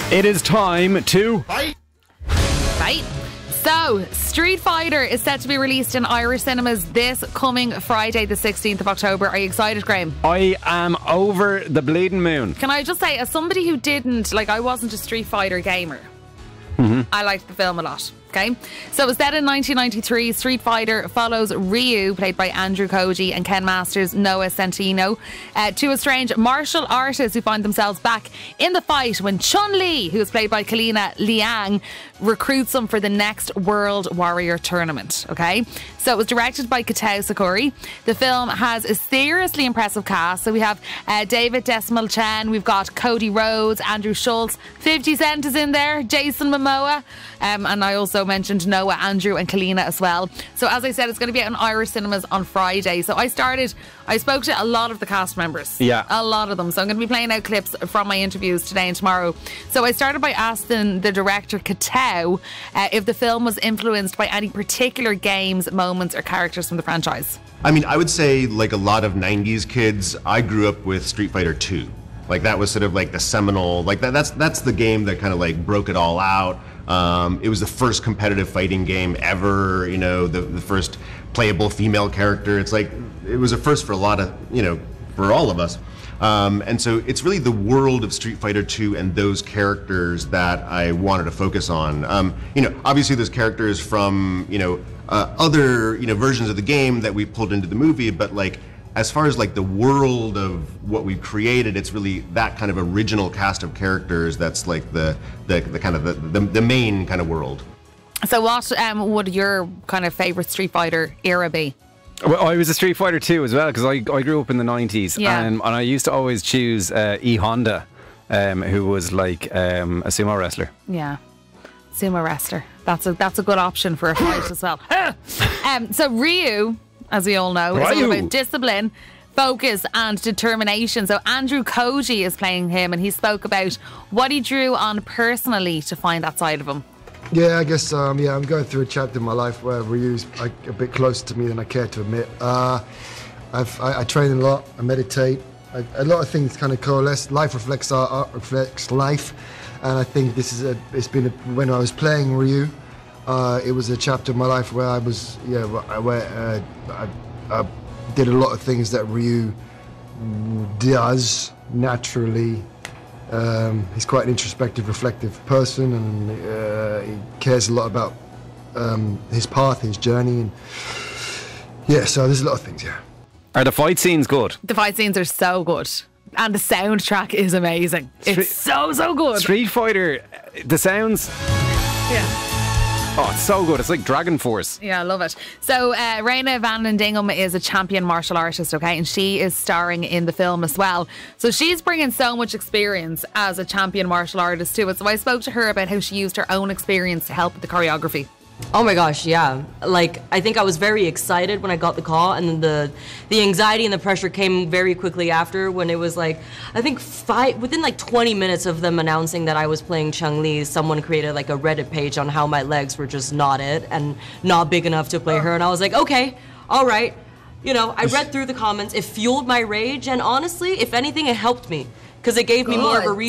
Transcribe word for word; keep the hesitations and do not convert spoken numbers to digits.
It is time to Fight. Right. So, Street Fighter is set to be released in Irish cinemas this coming Friday, the sixteenth of October. Are you excited, Graham? I am over the bleeding moon. Can I just say, as somebody who didn't, like, I wasn't a Street Fighter gamer, Mm-hmm. I liked the film a lot. Okay, so it was set in nineteen ninety-three. Street Fighter follows Ryu, played by Andrew Koji, and Ken Masters' Noah Centineo, uh, two estranged martial artists who find themselves back in the fight when Chun-Li, who is played by Kalina Liang, recruits them for the next World Warrior Tournament. Okay, so it was directed by Kitao Sakuri. The film has a seriously impressive cast. So we have uh, David Decimal Chen, we've got Cody Rhodes, Andrew Schultz, fifty Cent is in there, Jason Momoa, um, and I also mentioned Noah, Andrew and Kalina as well. So as I said, it's going to be out in Irish cinemas on Friday. So I started, I spoke to a lot of the cast members. Yeah. A lot of them. So I'm going to be playing out clips from my interviews today and tomorrow. So I started by asking the director, Kitao, uh, if the film was influenced by any particular games, moments or characters from the franchise. I mean, I would say, like a lot of nineties kids, I grew up with Street Fighter two. Like that was sort of like the seminal, like that, that's that's the game that kind of like broke it all out. Um, it was the first competitive fighting game ever, you know, the, the first playable female character. It's like, it was a first for a lot of, you know, for all of us. Um, and so it's really the world of Street Fighter two and those characters that I wanted to focus on. Um, you know, obviously there's characters from, you know, uh, other, you know, versions of the game that we pulled into the movie, but like, as far as like the world of what we've created, it's really that kind of original cast of characters that's like the the, the kind of the, the, the main kind of world. So what um, would your kind of favourite Street Fighter era be? Well, I was a Street Fighter two as well, because I, I grew up in the nineties, Yeah. and, and I used to always choose uh, E Honda, um, who was like um, a sumo wrestler. Yeah, sumo wrestler. That's a that's a good option for a fight as well. um, so Ryu, as we all know, is all Ryu. about discipline, focus and determination. So Andrew Koji is playing him, and he spoke about what he drew on personally to find that side of him. Yeah, I guess, um, yeah, I'm going through a chapter in my life where Ryu's like, a bit closer to me than I care to admit. Uh, I've, I, I train a lot, I meditate, I, a lot of things kind of coalesce. Life reflects art, art reflects life, and I think this is a, it's been, a, when I was playing Ryu, uh, it was a chapter of my life where I was, yeah, where uh, I, I did a lot of things that Ryu does naturally. Um, he's quite an introspective, reflective person, and uh, he cares a lot about um, his path, his journey, and yeah, so there's a lot of things, yeah. Are the fight scenes good? The fight scenes are so good, and the soundtrack is amazing. Street- It's so so good. Street Fighter, the sounds, Yeah. oh, it's so good. It's like Dragon Force. Yeah, I love it. So, uh, Reina van den Dingem is a champion martial artist, okay, and she is starring in the film as well. So she's bringing so much experience as a champion martial artist to it. So I spoke to her about how she used her own experience to help with the choreography. Oh my gosh, yeah. Like, I think I was very excited when I got the call, and then the the anxiety and the pressure came very quickly after, when it was like, I think five, within like twenty minutes of them announcing that I was playing Chun-Li, someone created like a Reddit page on how my legs were just not it and not big enough to play her, and I was like, okay, all right. You know, I read through the comments, it fueled my rage, and honestly, if anything, it helped me, because it gave me more of a reason